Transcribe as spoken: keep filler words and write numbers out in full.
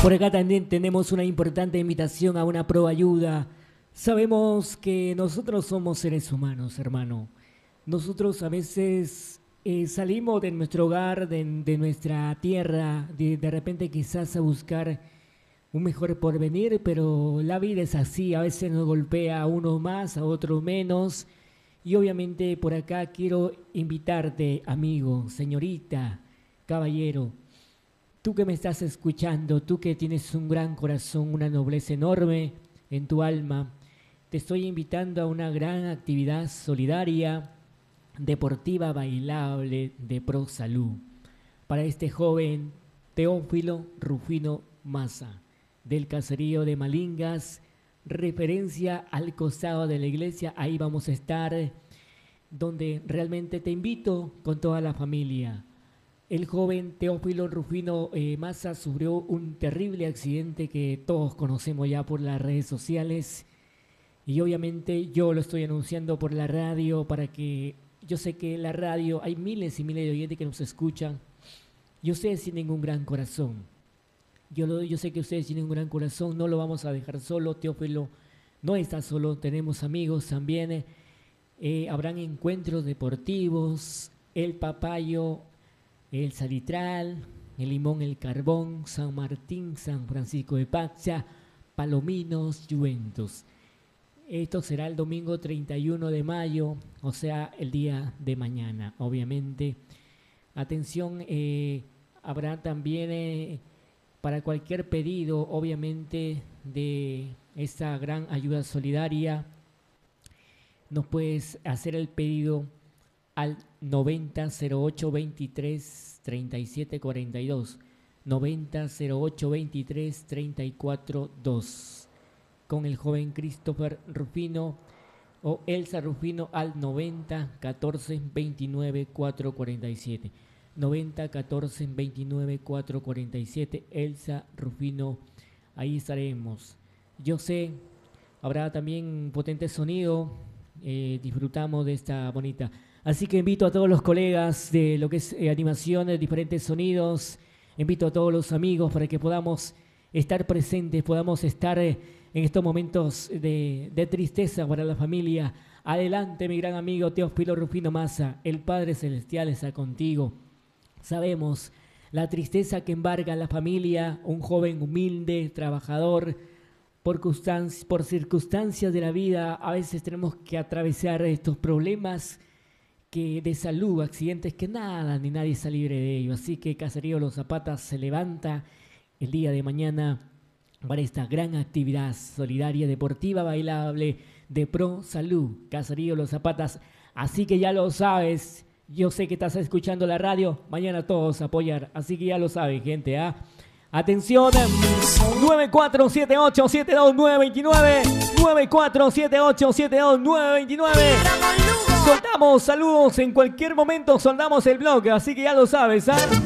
Por acá también tenemos una importante invitación a una proayuda. Sabemos que nosotros somos seres humanos, hermano. Nosotros a veces eh, salimos de nuestro hogar, de, de nuestra tierra, de, de repente quizás a buscar un mejor porvenir, pero la vida es así, a veces nos golpea a uno más, a otro menos. Y obviamente por acá quiero invitarte, amigo, señorita, caballero, tú que me estás escuchando, tú que tienes un gran corazón, una nobleza enorme en tu alma, te estoy invitando a una gran actividad solidaria, deportiva, bailable, de Pro Salud, para este joven Teófilo Rufino Maza, del caserío de Malingas, referencia al costado de la iglesia. Ahí vamos a estar, donde realmente te invito con toda la familia. El joven Teófilo Rufino eh, Maza sufrió un terrible accidente que todos conocemos ya por las redes sociales, y obviamente yo lo estoy anunciando por la radio para que, yo sé que la radio hay miles y miles de oyentes que nos escuchan. Yo ustedes tienen un gran corazón, yo, lo, yo sé que ustedes tienen un gran corazón, no lo vamos a dejar solo. Teófilo no está solo, tenemos amigos también, eh, habrán encuentros deportivos, el Papayo, el Salitral, el Limón, el Carbón, San Martín, San Francisco de Pacha, Palominos, Juventus. Esto será el domingo treinta y uno de mayo, o sea, el día de mañana, obviamente. Atención, eh, habrá también eh, para cualquier pedido, obviamente, de esta gran ayuda solidaria, nos puedes hacer el pedido al noventa cero ocho veintitrés treinta y siete cuarenta y dos, noventa cero ocho veintitrés treinta y cuatro dos, con el joven Christopher Rufino o Elsa Rufino al noventa catorce veintinueve cuatro cuarenta y siete, noventa catorce veintinueve cuatro cuarenta y siete, Elsa Rufino, ahí estaremos. Yo sé, habrá también potente sonido, eh, disfrutamos de esta bonita. Así que invito a todos los colegas de lo que es eh, animación, de diferentes sonidos, invito a todos los amigos para que podamos estar presentes, podamos estar eh, en estos momentos de, de tristeza para la familia. Adelante, mi gran amigo Teófilo Rufino Maza, el Padre Celestial está contigo. Sabemos la tristeza que embarga a la familia, un joven humilde, trabajador, por, por circunstancias de la vida, a veces tenemos que atravesar estos problemas que de salud, accidentes que nada ni nadie está libre de ello. Así que Caserío Los Zapatas se levanta el día de mañana para esta gran actividad solidaria, deportiva, bailable de Pro Salud, Caserío Los Zapatas. Así que ya lo sabes, yo sé que estás escuchando la radio, mañana todos a apoyar, así que ya lo saben, gente, ¿ah? ¿eh? Atención, nueve cuatro siete ocho siete dos nueve dos nueve, nueve cuatro siete ocho siete dos nueve dos nueve. Soltamos saludos en cualquier momento, soldamos el blog, así que ya lo sabes, ¿ah? ¿eh?